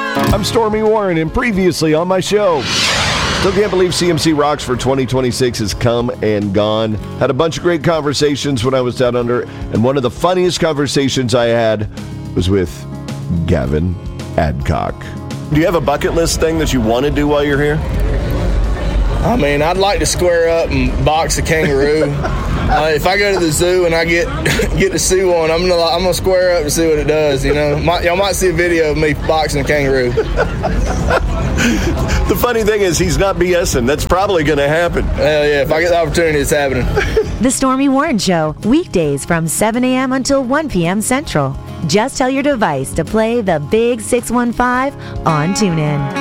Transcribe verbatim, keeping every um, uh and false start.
I'm Stormy Warren, and previously on my show, still can't believe C M C Rocks for twenty twenty-six has come and gone. Had a bunch of great conversations when I was down under, and one of the funniest conversations I had was with Gavin Adcock. Do you have a bucket list thing that you want to do while you're here? I mean, I'd like to square up and box a kangaroo. uh, if I go to the zoo and I get get to see one, I'm gonna I'm gonna square up and see what it does. You know, might, y'all might see a video of me boxing a kangaroo. The funny thing is, he's not BSing. That's probably going to happen. Hell yeah! If I get the opportunity, it's happening. The Stormy Warren Show, weekdays from seven a.m. until one p.m. Central. Just tell your device to play the Big six one five on TuneIn.